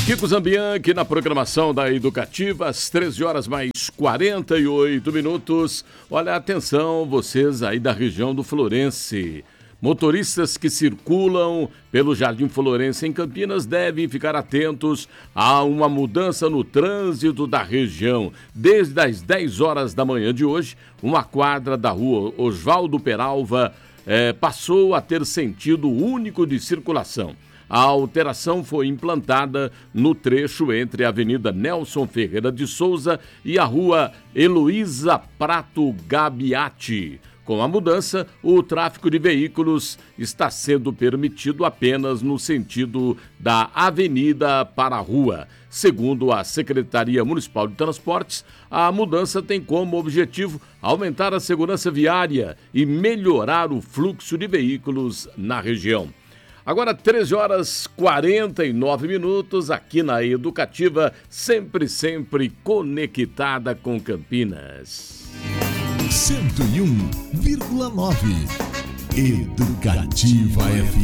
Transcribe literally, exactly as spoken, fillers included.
Kiko Zambian aqui na programação da Educativa, às treze horas mais quarenta e oito minutos. Olha, atenção, vocês aí da região do Florense. Motoristas que circulam pelo Jardim Florense em Campinas devem ficar atentos a uma mudança no trânsito da região. Desde as dez horas da manhã de hoje, uma quadra da rua Osvaldo Peralva eh, passou a ter sentido único de circulação. A alteração foi implantada no trecho entre a Avenida Nelson Ferreira de Souza e a Rua Heloísa Prato Gabiati. Com a mudança, o tráfego de veículos está sendo permitido apenas no sentido da avenida para a rua. Segundo a Secretaria Municipal de Transportes, a mudança tem como objetivo aumentar a segurança viária e melhorar o fluxo de veículos na região. Agora, treze horas e quarenta e nove minutos, aqui na Educativa, sempre, sempre conectada com Campinas. cento e um vírgula nove Educativa F M.